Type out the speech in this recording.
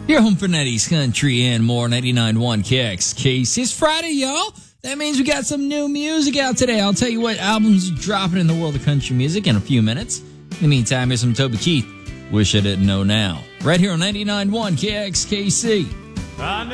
Your home for 90s country and more. 99.1 KXKC. It's Friday, y'all. That means we got some new music out today. I'll tell you what albums are dropping in the world of country music in a few minutes. In the meantime, here's some Toby Keith. Wish I Didn't Know Now. Right here on 99.1 KXKC.